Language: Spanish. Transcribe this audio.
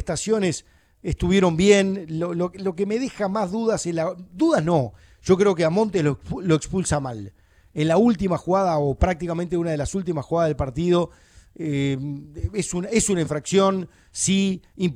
amonestaciones estuvieron bien. Lo que me deja más dudas, dudas no, yo creo que a Montes lo expulsa mal. En la última jugada, o prácticamente una de las últimas jugadas del partido, es una infracción, sí, importante.